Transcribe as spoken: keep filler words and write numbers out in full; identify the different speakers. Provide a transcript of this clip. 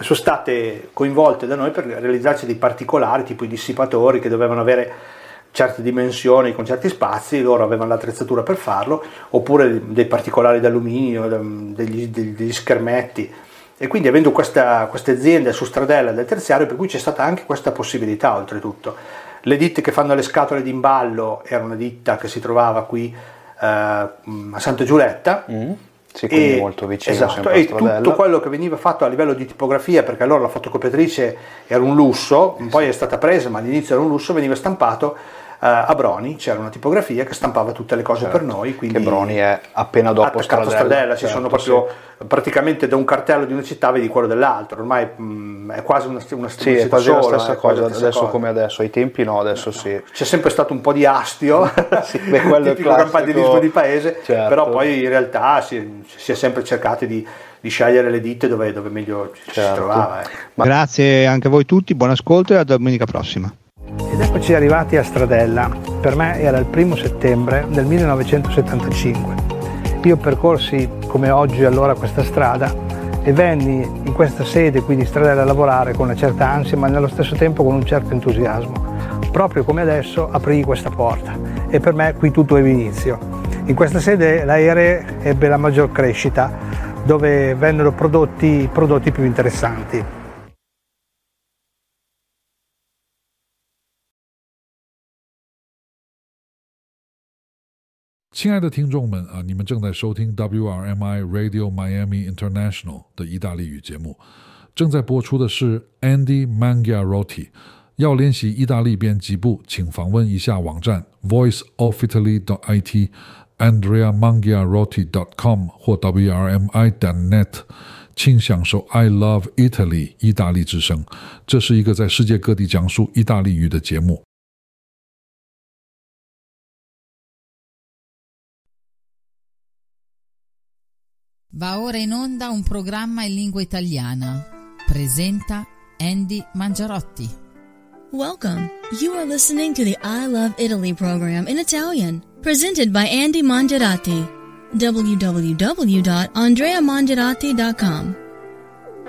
Speaker 1: sono state coinvolte da noi per realizzarci dei particolari, tipo i dissipatori che dovevano avere certe dimensioni con certi spazi, loro avevano l'attrezzatura per farlo, oppure dei particolari d'alluminio, degli, degli schermetti. E quindi avendo questa, queste aziende su Stradella del terziario, per cui c'è stata anche questa possibilità oltretutto. Le ditte che fanno le scatole d'imballo era una ditta che si trovava qui eh, a Santa Giulietta,
Speaker 2: mm, sì, quindi e, molto vicino,
Speaker 1: esatto, e tutto quello che veniva fatto a livello di tipografia, perché allora la fotocopiatrice era un lusso, poi è stata presa, ma all'inizio era un lusso, veniva stampato a Broni, c'era una tipografia che stampava tutte le cose, certo, per noi, quindi
Speaker 2: che Broni è appena dopo
Speaker 1: Stradella,
Speaker 2: Stradella,
Speaker 1: ci
Speaker 2: certo,
Speaker 1: sono proprio
Speaker 2: sì.
Speaker 1: praticamente da un cartello di una città vedi quello dell'altro, ormai mh, è quasi una, una
Speaker 2: sì, è quasi
Speaker 1: sola,
Speaker 2: la stessa
Speaker 1: eh,
Speaker 2: cosa,
Speaker 1: la stessa
Speaker 2: adesso
Speaker 1: cosa.
Speaker 2: Come adesso, ai tempi no, adesso no,
Speaker 1: no.
Speaker 2: sì.
Speaker 1: C'è sempre stato un po' di astio,
Speaker 2: sì, beh, quello
Speaker 1: tipico campanilismo di paese,
Speaker 2: certo.
Speaker 1: Però poi in realtà si, si è sempre cercati di, di scegliere le ditte dove, dove meglio ci certo. si trovava. Eh.
Speaker 3: Ma... Grazie anche a voi tutti, buon ascolto e a domenica prossima.
Speaker 4: Ed eccoci arrivati a Stradella. Per me era il primo settembre del millenovecentosettantacinque. Io percorsi come oggi allora questa strada e venni in questa sede qui di Stradella a lavorare con una certa ansia, ma nello stesso tempo con un certo entusiasmo. Proprio come adesso aprì questa porta e per me qui tutto ebbe inizio. In questa sede l'Aere ebbe la maggior crescita, dove vennero prodotti i prodotti più interessanti.
Speaker 5: 亲爱的听众们啊，你们正在收听 W R M I Radio Miami International 的意大利语节目，正在播出的是 Andy Mangiarotti。要练习意大利编辑部，请访问一下网站 voice of italy dot I T、andrea mangiarotti dot com 或 W R M I dot net。请享受 I Love Italy 意大利之声，这是一个在世界各地讲述意大利语的节目。
Speaker 6: Va ora in onda un programma in lingua italiana. Presenta Andy Mangiarotti.
Speaker 7: Welcome. You are listening to the I Love Italy program in Italian, presented by Andy Mangiarotti. w w w dot andrea mangiarotti dot com